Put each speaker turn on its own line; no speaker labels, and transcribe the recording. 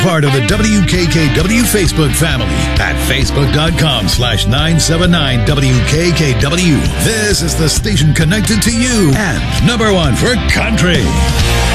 Part of the WKKW Facebook family at facebook.com/979WKKW. This is the station connected to you and #1 for country.